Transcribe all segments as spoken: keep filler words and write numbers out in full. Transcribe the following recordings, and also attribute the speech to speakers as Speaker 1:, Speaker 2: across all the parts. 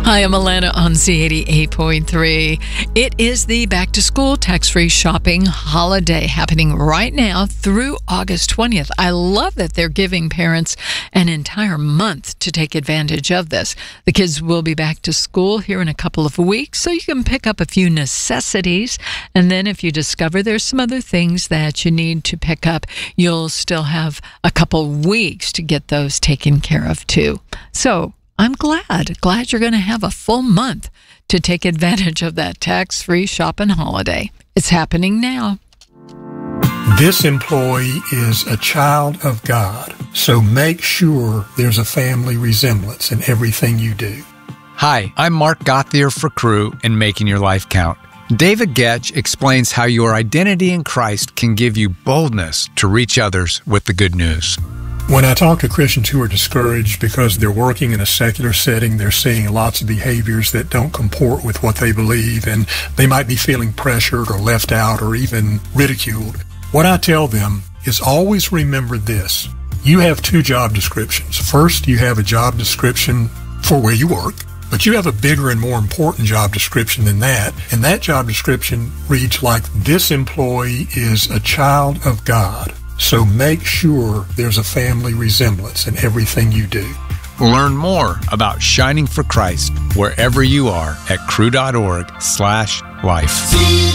Speaker 1: Hi, I'm Alana on Z eighty-eight point three. It is the back-to-school tax-free shopping holiday happening right now through August twentieth. I love that they're giving parents an entire month to take advantage of this. The kids will be back to school here in a couple of weeks, so you can pick up a few necessities. And then if you discover there's some other things that you need to pick up, you'll still have a couple weeks to get those taken care of too. So I'm glad, glad you're going to have a full month to take advantage of that tax-free shopping holiday. It's happening now.
Speaker 2: This employee is a child of God, so make sure there's a family resemblance in everything you do.
Speaker 3: Hi, I'm Mark Gothier for Crew and Making Your Life Count. David Getch explains how your identity in Christ can give you boldness to reach others with the good news.
Speaker 2: When I talk to Christians who are discouraged because they're working in a secular setting, they're seeing lots of behaviors that don't comport with what they believe, and they might be feeling pressured or left out or even ridiculed. What I tell them is always remember this. You have two job descriptions. First, you have a job description for where you work, but you have a bigger and more important job description than that, and that job description reads like, this employee is a child of God. So make sure there's a family resemblance in everything you do.
Speaker 3: Learn more about Shining for Christ wherever you are at crew.org slash life.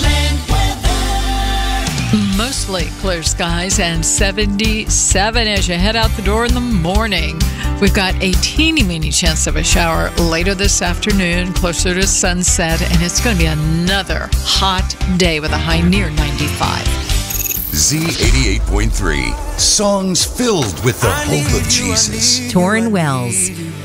Speaker 1: Mostly clear skies and seventy-seven as you head out the door in the morning. We've got a teeny weeny chance of a shower later this afternoon, closer to sunset, and it's going to be another hot day with a high near ninety-five.
Speaker 4: Z eighty-eight point three. Songs filled with the hope of Jesus.
Speaker 5: Torrin Wells.